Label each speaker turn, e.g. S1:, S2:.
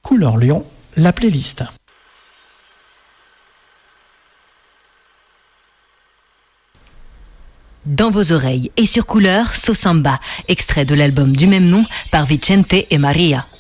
S1: Couleur Lyon, la playlist.
S2: Dans vos oreilles et sur Couleur, Sosamba, extrait de l'album du même nom par Vicente et Maria.